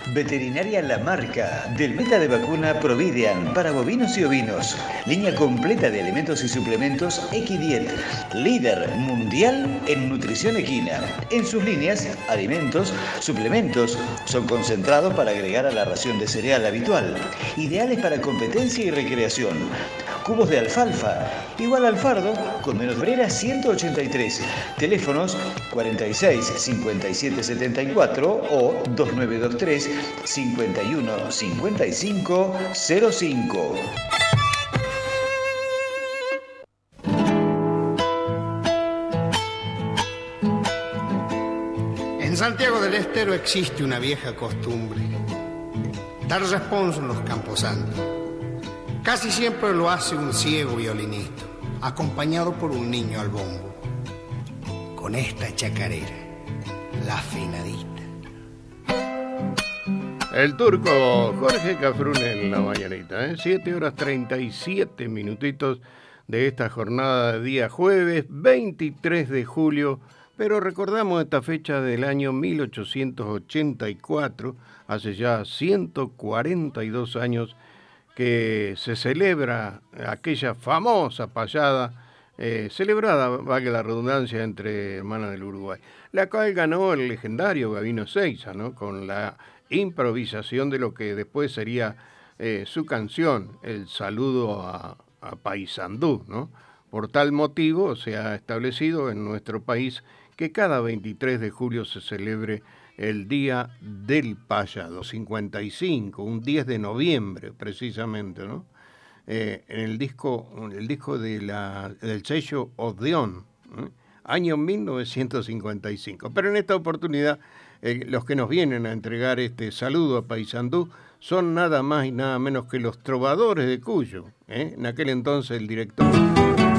Veterinaria La Marca, del Meta de vacuna Providean para bovinos y ovinos. Línea completa de alimentos y suplementos Equidiet, líder mundial en nutrición equina. En sus líneas, alimentos, suplementos, son concentrados para agregar a la ración de cereal habitual. Ideales para competencia y recreación. Cubos de alfalfa, igual al fardo, con menos brera 183. Teléfonos 46 57 74 o 2923 51 55 05. En Santiago del Estero existe una vieja costumbre: dar responso en los camposantos. Casi siempre lo hace un ciego violinista, acompañado por un niño al bombo, con esta chacarera, la afinadita. El turco Jorge Cafrune en la mañanita, 7 horas 37 minutitos de esta jornada de día jueves 23 de julio, pero recordamos esta fecha del año 1884, hace ya 142 años, que se celebra aquella famosa payada, celebrada, valga la redundancia, entre hermanas del Uruguay, la cual ganó el legendario Gabino Seiza, ¿no? Con la improvisación de lo que después sería su canción, el saludo a Paysandú, ¿no? Por tal motivo se ha establecido en nuestro país que cada 23 de julio se celebre el Día del Payado, 55, un 10 de noviembre precisamente, ¿no? En el disco del sello Odeón, año 1955. Pero en esta oportunidad, los que nos vienen a entregar este saludo a Paysandú son nada más y nada menos que los Trovadores de Cuyo, en aquel entonces el director